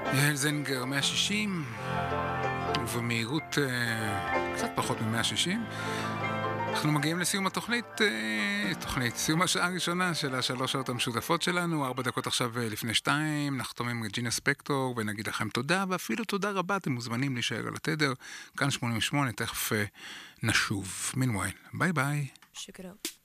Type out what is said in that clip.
יעל זנגר 160, ובמהירות קצת פחות מ-160. אנחנו מגיעים לסיום התוכנית, סיום השעה הראשונה של השלוש שעות המשותפות שלנו, 4 דקות עכשיו לפני 2, נחתום עם ג'ינה ספקטור ונגיד לכם תודה, ואפילו תודה רבה, אתם מוזמנים להישאר על התדר, כאן 88, תכף נשוב. מינווייל, ביי ביי. Shook it up.